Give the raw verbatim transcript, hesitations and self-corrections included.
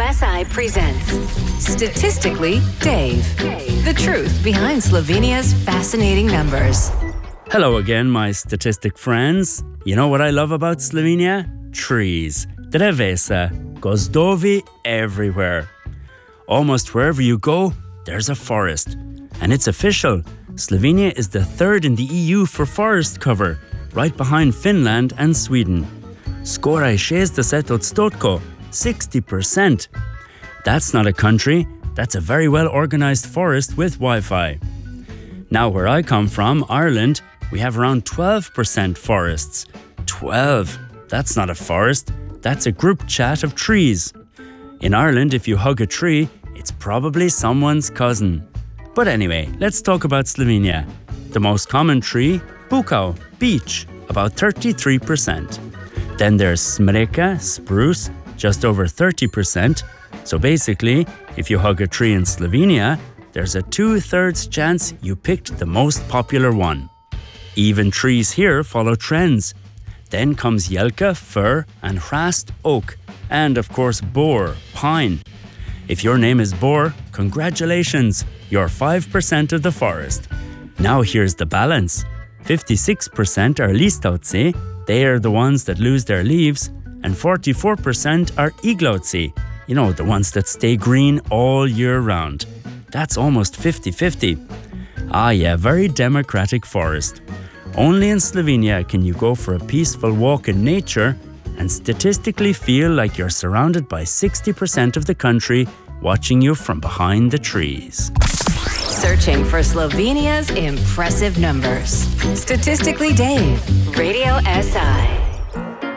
S I presents Statistically Dave. The truth behind Slovenia's fascinating numbers. Hello again, my statistic friends. You know what I love about Slovenia? Trees. Drevesa. Gozdovi everywhere. Almost wherever you go, there's a forest. And it's official. Slovenia is the third in the E U for forest cover, right behind Finland and Sweden. Skoraj šestdeset odstotkov, sixty percent. That's not a country, that's a very well organised forest with Wi-Fi. Now where I come from, Ireland, we have around twelve percent forests. twelve. That's not a forest, that's a group chat of trees. In Ireland, if you hug a tree, it's probably someone's cousin. But anyway, let's talk about Slovenia. The most common tree, bukov, beech, about thirty-three percent. Then there's smreka, spruce, just over thirty percent. So basically, if you hug a tree in Slovenia, there's a two-thirds chance you picked the most popular one. Even trees here follow trends. Then comes jelka, fir, and hrast, oak, and of course bor, pine. If your name is Bor, congratulations, you're five percent of the forest. Now here's the balance. fifty-six percent are listovci, they are the ones that lose their leaves, and forty-four percent are iglovci, you know, the ones that stay green all year round. That's almost fifty-fifty. Ah yeah, very democratic forest. Only in Slovenia can you go for a peaceful walk in nature and statistically feel like you're surrounded by sixty percent of the country watching you from behind the trees. Searching for Slovenia's impressive numbers. Statistically Dave, Radio S I.